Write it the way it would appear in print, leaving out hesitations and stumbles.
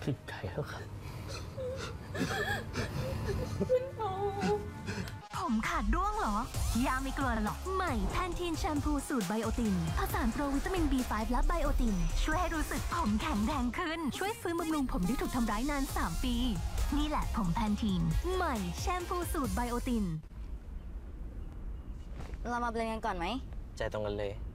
ไก่แล้วครับผมขาดร่วงเหรอยาไม่กลัวหรอกใหม่แพนทีนแชมพูสูตรไบโอตินผสานโปรวิตามิน B5 และไบโอตินช่วยให้รู้สึกผมแข็งแรงขึ้นช่วยฟื้นบำรุงผมที่ถูกทำร้ายนาน3 ปีนี่แหละผมแพนทีนใหม่แชมพูสูตรไบโอตินเรามาเบลนกันก่อนไหมใจตรงกันเลย